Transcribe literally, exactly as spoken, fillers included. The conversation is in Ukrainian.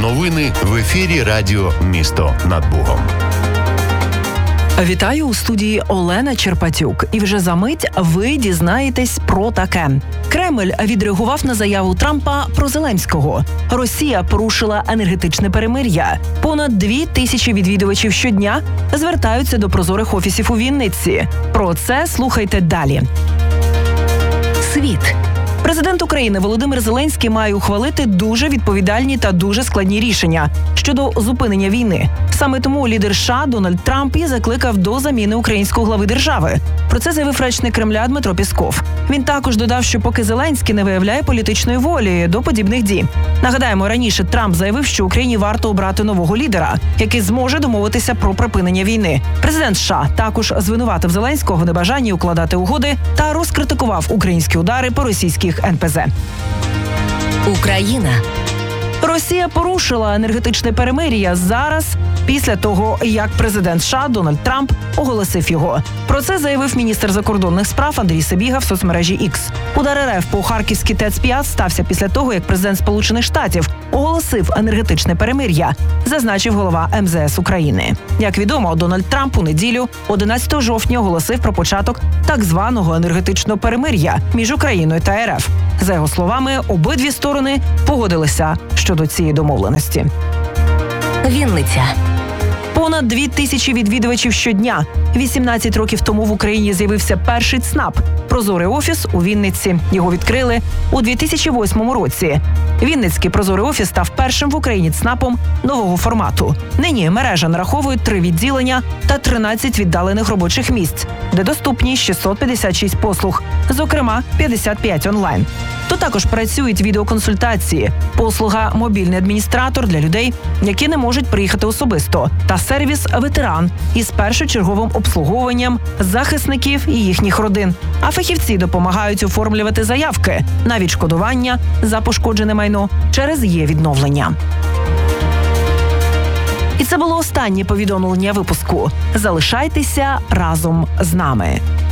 Новини в ефірі Радіо Місто над Богом. Вітаю у студії Олена Черпатюк. І вже за мить ви дізнаєтесь про таке. Кремль відреагував на заяву Трампа про Зеленського. Росія порушила енергетичне перемир'я. Понад дві тисячі відвідувачів щодня звертаються до прозорих офісів у Вінниці. Про це слухайте далі. Світ. Президент України Володимир Зеленський має ухвалити дуже відповідальні та дуже складні рішення щодо зупинення війни. Саме тому лідер США Дональд Трамп і закликав до заміни українського глави держави. Про це заявив речник Кремля Дмитро Пєсков. Він також додав, що поки Зеленський не виявляє політичної волі до подібних дій. Нагадаємо, раніше Трамп заявив, що Україні варто обрати нового лідера, який зможе домовитися про припинення війни. Президент США також звинуватив Зеленського в небажанні укладати угоди та розкритикував українські удари по російських ен пе зет. Україна. Росія порушила енергетичне перемир'я зараз, після того, як президент США Дональд Трамп оголосив його. Про це заявив міністр закордонних справ Андрій Сибіга в соцмережі Ікс. Удар ер еф по Харківській ТЕЦ п'ять стався після того, як президент Сполучених Штатів оголосив енергетичне перемир'я, зазначив голова ем зе ес України. Як відомо, Дональд Трамп у неділю, одинадцятого жовтня, оголосив про початок так званого енергетичного перемир'я між Україною та ер еф. За його словами, обидві сторони погодилися щодо цієї домовленості. Вінниця. Понад дві тисячі відвідувачів щодня. вісімнадцять років тому в Україні з'явився перший ЦНАП – прозорий офіс у Вінниці. Його відкрили у дві тисячі восьмому році. Вінницький прозорий офіс став першим в Україні ЦНАПом нового формату. Нині мережа нараховує три відділення та тринадцять віддалених робочих місць, де доступні шістсот п'ятдесят шість послуг, зокрема п'ятдесят п'ять онлайн. Тут також працюють відеоконсультації, послуга «Мобільний адміністратор» для людей, які не можуть приїхати особисто, та сервіс «Ветеран» із першочерговим обслуговуванням захисників і їхніх родин. А фахівці допомагають оформлювати заявки на відшкодування за пошкоджене майно через є-відновлення. І це було останнє повідомлення випуску. Залишайтеся разом з нами.